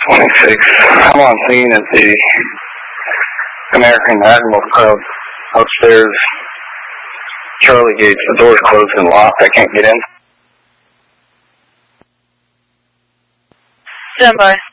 26. I'm on scene at the American Admiral Club upstairs. Charlie Gates, the door's closed and locked. I can't get in. Stand by.